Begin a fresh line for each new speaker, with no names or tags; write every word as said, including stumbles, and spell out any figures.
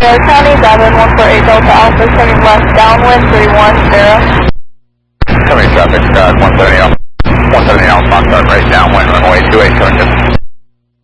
County, Diamond one four eight Delta Alpha, turning left downwind, three one zero.
Coming traffic, uh, one seventy Alpha, one seventy Alpha, Foxtrot right downwind, runway two eight, coming to